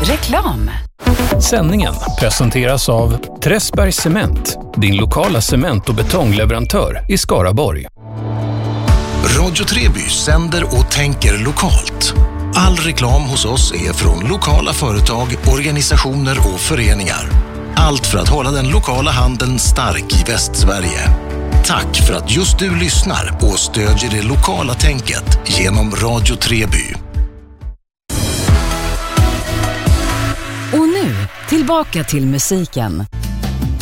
Reklam. Sändningen presenteras av Träsbergs Cement, din lokala cement- och betongleverantör i Skaraborg. Radio Treby sänder och tänker lokalt. All reklam hos oss är från lokala företag, organisationer och föreningar. Allt för att hålla den lokala handeln stark i Västsverige. Tack för att just du lyssnar och stödjer det lokala tänket genom Radio Treby. Och nu, tillbaka till musiken.